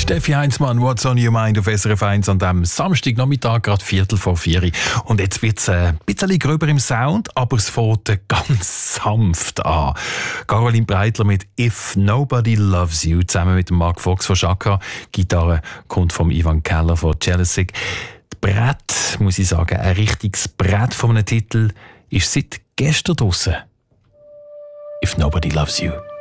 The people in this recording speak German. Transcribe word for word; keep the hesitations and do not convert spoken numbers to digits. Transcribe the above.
Steffi Heinzmann, What's on your mind auf S R F eins an diesem Samstagnachmittag, gerade Viertel vor vier. Und jetzt wird es ein bisschen gröber im Sound, aber es fängt ganz sanft an. Caroline Breitler mit «If Nobody Loves You» zusammen mit Mark Fox von Chaka. Gitarre kommt vom Ivan Keller von Jealousy. Das Brett, muss ich sagen, ein richtiges Brett von einem Titel, ist seit gestern draussen. «If Nobody Loves You».